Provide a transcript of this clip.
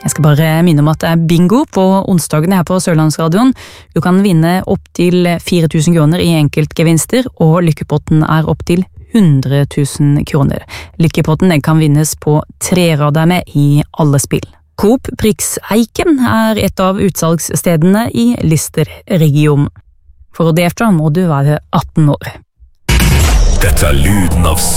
Jeg skal bare minne om at det bingo på onsdagene her på Sørlandsradioen. Du kan vinne opp til 4.000 kroner i enkeltgevinster, og lykkepotten opp til 100.000 kroner. Lykkepotten kan vinnes på 3 rader med i alle spill. Coop Prix Eiken et av utsalgsstedene i Lister-regionen. For å delta må du være 18 år. Dette lyden av